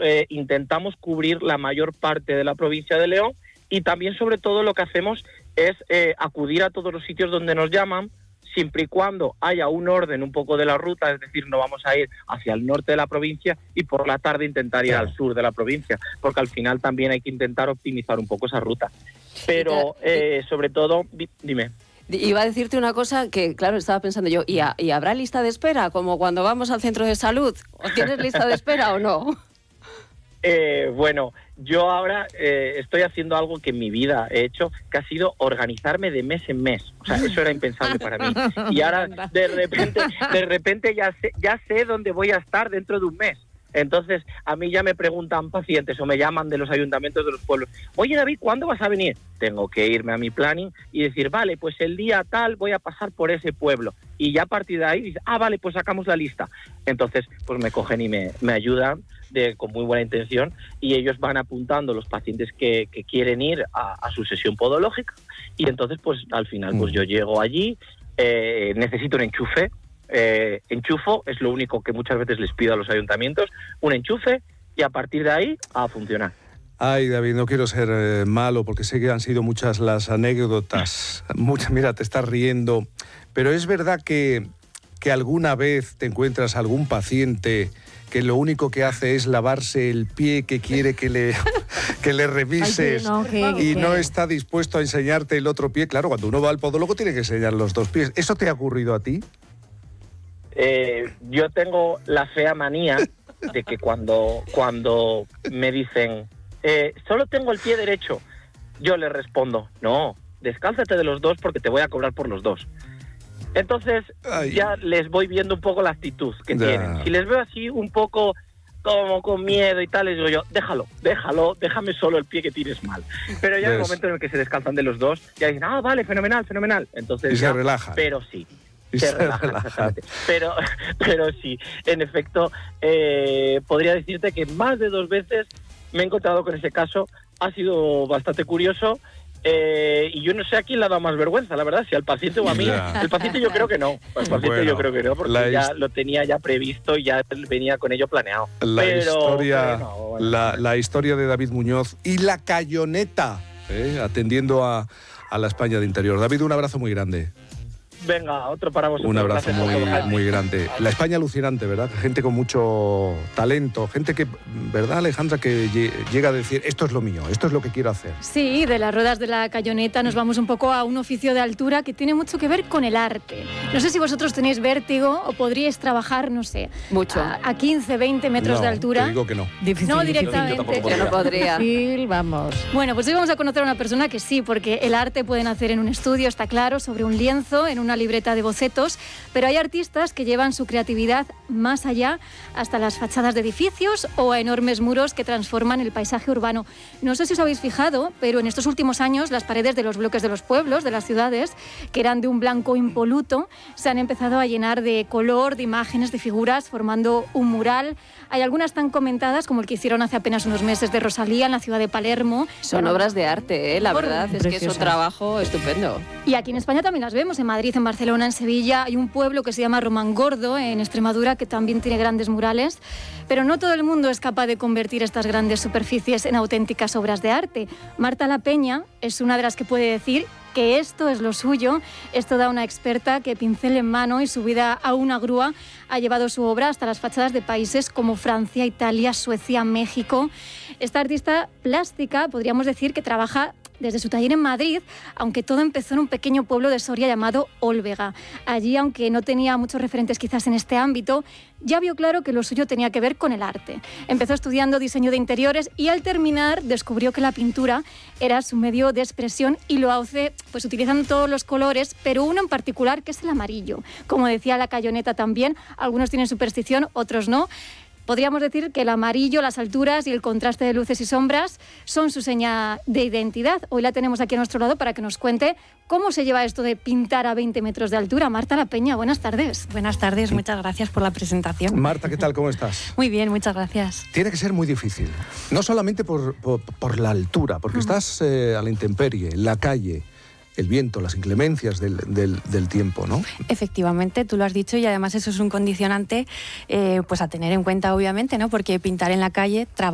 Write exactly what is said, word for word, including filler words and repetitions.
eh, intentamos cubrir la mayor parte de la provincia de León, y también sobre todo lo que hacemos es eh, acudir a todos los sitios donde nos llaman, siempre y cuando haya un orden un poco de la ruta, es decir, no vamos a ir hacia el norte de la provincia y por la tarde intentar ir claro. al sur de la provincia, porque al final también hay que intentar optimizar un poco esa ruta. Pero eh, sobre todo, dime. Iba a decirte una cosa que, claro, estaba pensando yo, ¿y, a, ¿y habrá lista de espera? Como cuando vamos al centro de salud, ¿o tienes lista de espera o no? Eh, bueno, yo ahora eh, estoy haciendo algo que en mi vida he hecho, que ha sido organizarme de mes en mes. O sea, eso era impensable para mí. Y ahora, de repente, de repente ya sé, ya sé dónde voy a estar dentro de un mes. Entonces, a mí ya me preguntan pacientes o me llaman de los ayuntamientos de los pueblos. Oye, David, ¿cuándo vas a venir? Tengo que irme a mi planning y decir, vale, pues el día tal voy a pasar por ese pueblo. Y ya a partir de ahí, dice, ah, vale, pues sacamos la lista. Entonces, pues me cogen y me, me ayudan de, con muy buena intención, y ellos van apuntando los pacientes que, que quieren ir a, a su sesión podológica. Y entonces, pues al final, pues yo llego allí, eh, necesito un enchufe. Eh, enchufo, es lo único que muchas veces les pido a los ayuntamientos, un enchufe, y a partir de ahí a funcionar. Ay, David, no quiero ser eh, malo, porque sé que han sido muchas las anécdotas. Muchas, mira, te estás riendo, pero es verdad que, que alguna vez te encuentras algún paciente que lo único que hace es lavarse el pie, que quiere que le, que le revises. Ay, no, que, y que... no está dispuesto a enseñarte el otro pie. Claro, cuando uno va al podólogo tiene que enseñar los dos pies. ¿Eso te ha ocurrido a ti? Eh, yo tengo la fea manía de que cuando, cuando me dicen eh, solo tengo el pie derecho, yo les respondo, no, descálzate de los dos porque te voy a cobrar por los dos. Entonces Ay. ya les voy viendo un poco la actitud que ya. tienen. Si les veo así un poco como con miedo y tal, les digo yo, déjalo, déjalo, déjame solo el pie que tienes mal. Pero ya en el momento en el que se descalzan de los dos, ya dicen, ah, vale, fenomenal, fenomenal. Entonces y ya, se relajan. Pero sí. Se relajan, exactamente. Pero, pero sí, en efecto, eh, podría decirte que más de dos veces me he encontrado con ese caso. Ha sido bastante curioso, eh, y yo no sé a quién le ha dado más vergüenza, la verdad, si al paciente o a mí. Ya. El paciente yo creo que no, el paciente bueno, yo creo que no, porque ya lo tenía ya previsto y ya venía con ello planeado. La, pero, historia, pero no, bueno. la, la historia de David Muñoz y la Cayoneta, eh, atendiendo a, a la España de interior. David, un abrazo muy grande. Venga, otro para vosotros. Un abrazo muy, muy grande. La España alucinante, ¿verdad? Gente con mucho talento, gente que, ¿verdad, Alejandra? Que llega a decir, esto es lo mío, esto es lo que quiero hacer. Sí, de las ruedas de la Cayoneta nos vamos un poco a un oficio de altura que tiene mucho que ver con el arte. No sé si vosotros tenéis vértigo o podríais trabajar, no sé, mucho a, a quince, veinte metros no, de altura. Te digo que no. Difícil, no, directamente. Yo, yo no podría. Sí, vamos. Bueno, pues hoy vamos a conocer a una persona que sí, porque el arte pueden hacer en un estudio, está claro, sobre un lienzo, en una libreta de bocetos, pero hay artistas que llevan su creatividad más allá, hasta las fachadas de edificios o a enormes muros que transforman el paisaje urbano. No sé si os habéis fijado, pero en estos últimos años las paredes de los bloques de los pueblos, de las ciudades, que eran de un blanco impoluto, se han empezado a llenar de color, de imágenes, de figuras, formando un mural. Hay algunas tan comentadas como el que hicieron hace apenas unos meses de Rosalía en la ciudad de Palermo. Son bueno, obras de arte, ¿eh? La verdad es que es un trabajo estupendo. Y aquí en España también las vemos, en Madrid, en Barcelona, en Sevilla. Hay un pueblo que se llama Romangordo, en Extremadura, que también tiene grandes murales. Pero no todo el mundo es capaz de convertir estas grandes superficies en auténticas obras de arte. Marta La Peña es una de las que puede decir que esto es lo suyo. Es toda una experta que, pincel en mano y subida a una grúa, ha llevado su obra hasta las fachadas de países como Francia, Italia, Suecia, México. Esta artista plástica, podríamos decir que trabaja desde su taller en Madrid, aunque todo empezó en un pequeño pueblo de Soria llamado Olvega. Allí, aunque no tenía muchos referentes quizás en este ámbito, ya vio claro que lo suyo tenía que ver con el arte. Empezó estudiando diseño de interiores y al terminar descubrió que la pintura era su medio de expresión y lo hace pues utilizando todos los colores, pero uno en particular que es el amarillo. Como decía la Cayoneta también, algunos tienen superstición, otros no. Podríamos decir que el amarillo, las alturas y el contraste de luces y sombras son su seña de identidad. Hoy la tenemos aquí a nuestro lado para que nos cuente cómo se lleva esto de pintar a veinte metros de altura. Marta La Peña, buenas tardes. Buenas tardes, muchas gracias por la presentación. Marta, ¿qué tal? ¿Cómo estás? Muy bien, muchas gracias. Tiene que ser muy difícil, no solamente por, por, por la altura, porque uh-huh. estás eh, a la intemperie, en la calle, el viento, las inclemencias del, del, del tiempo, ¿no? Efectivamente, tú lo has dicho y además eso es un condicionante eh, pues a tener en cuenta, obviamente, ¿no? Porque pintar en la calle, trabajar